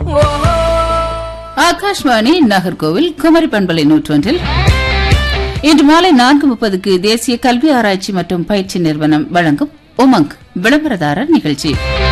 ஆகாஷ்வாணி நாகர்கோவில் குமரி பண்பலை 101 இன்று மாலை 4:30 தேசிய கல்வி ஆராய்ச்சி மற்றும் பயிற்சி நிறுவனம் வழங்கும் உமங் விளம்பரதாரர் நிகழ்ச்சி.